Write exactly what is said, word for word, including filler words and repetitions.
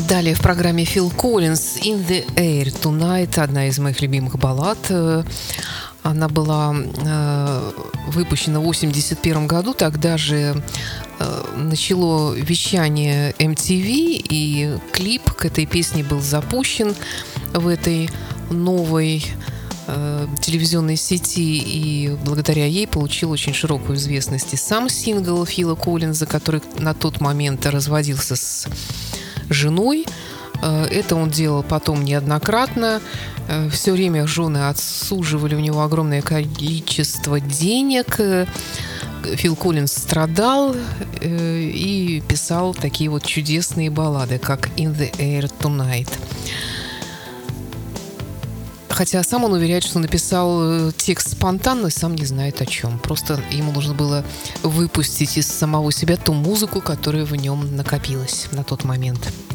Далее в программе Фил Коллинз «In the Air Tonight», одна из моих любимых баллад. Она была э, выпущена в восемьдесят первом году, тогда же э, начало вещание эм ти ви, и клип к этой песне был запущен в этой новой э, телевизионной сети, и благодаря ей получил очень широкую известность и сам сингл Фила Коллинза, который на тот момент разводился с женой. Это он делал потом неоднократно. Все время жены отсуживали у него огромное количество денег. Фил Коллинз страдал и писал такие вот чудесные баллады, как «In the Air Tonight». Хотя сам он уверяет, что написал текст спонтанно, сам не знает о чем. Просто ему нужно было выпустить из самого себя ту музыку, которая в нем накопилась на тот момент.